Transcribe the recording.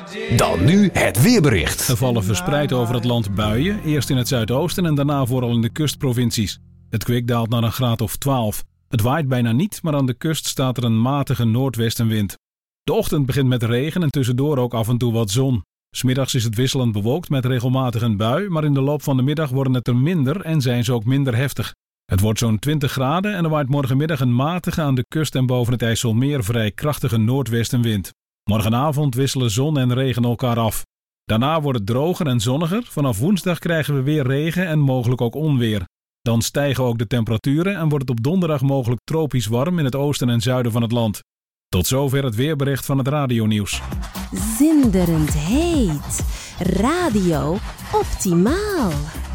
Dan nu het weerbericht. Er vallen verspreid over het land buien, eerst in het zuidoosten en daarna vooral in de kustprovincies. Het kwik daalt naar een graad of 12. Het waait bijna niet, maar aan de kust staat er een matige noordwestenwind. De ochtend begint met regen en tussendoor ook af en toe wat zon. 'S Middags is het wisselend bewolkt met regelmatig een bui, maar in de loop van de middag worden het er minder en zijn ze ook minder heftig. Het wordt zo'n 20 graden en er waait morgenmiddag een matige aan de kust en boven het IJsselmeer vrij krachtige noordwestenwind. Morgenavond wisselen zon en regen elkaar af. Daarna wordt het droger en zonniger. Vanaf woensdag krijgen we weer regen en mogelijk ook onweer. Dan stijgen ook de temperaturen en wordt het op donderdag mogelijk tropisch warm in het oosten en zuiden van het land. Tot zover het weerbericht van het radionieuws. Zinderend heet. Radio Optimaal.